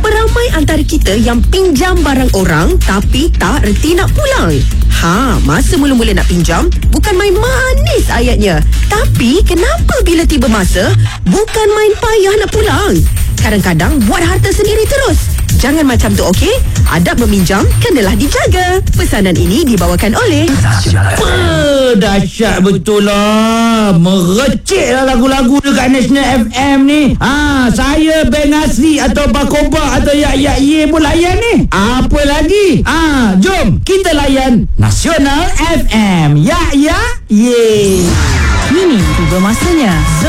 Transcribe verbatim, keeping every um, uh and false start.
beramai antara kita yang pinjam barang orang tapi tak reti nak pulang. Ha, masa mula-mula nak pinjam, bukan main manis ayatnya. Tapi kenapa bila tiba masa, bukan main payah nak pulang? Kadang-kadang buat harta sendiri terus. Jangan macam tu, okey? Adab meminjam kenalah dijaga. Pesanan ini dibawakan oleh Apa dahsyat betul lah. Merecik lah lagu-lagu dekat National F M ni. Ha, saya Ben Asri atau Bakoba atau Yak Yak Ye pun layan ni. Apa lagi? Ha, jom kita layan Nasional F M. Yak Yak Ye. Kini tiba masanya